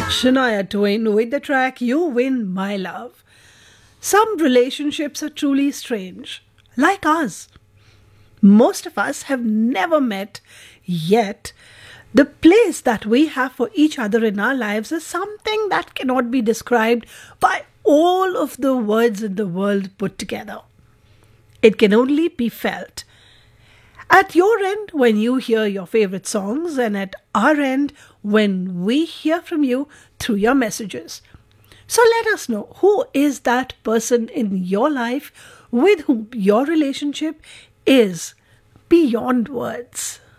Shania Twain with the track You Win My Love. Some relationships are truly strange, like ours. Most of us have never met, yet the place that we have for each other in our lives is something that cannot be described by all of the words in the world put together. It can only be felt. At your end, when you hear your favorite songs, and at our end, when we hear from you through your messages. So let us know, who is that person in your life with whom your relationship is beyond words.